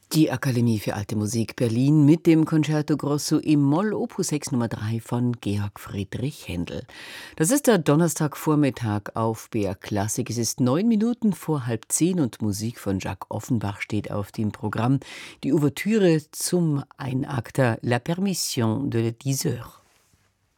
Die Akademie für Alte Musik Berlin mit dem Concerto Grosso im Moll Opus 6 Nummer 3 von Georg Friedrich Händel. Das ist der Donnerstagvormittag auf BR Klassik. Es ist 9 Minuten vor 9:30 und Musik von Jacques Offenbach steht auf dem Programm. Die Ouvertüre zum Einakter La Permission de 10 heures.